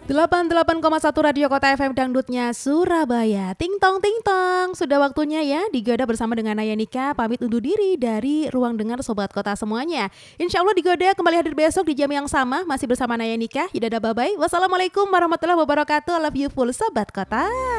88,1 Radio Kota FM Dangdutnya Surabaya. Ting tong ting tong. Sudah waktunya ya Digoda bersama dengan Naya Nika pamit undur diri dari Ruang Dengar Sobat Kota semuanya. Insya Allah Digoda kembali hadir besok di jam yang sama masih bersama Naya Nika. Dadah bye bye. Wassalamualaikum warahmatullahi wabarakatuh. I love you full Sobat Kota.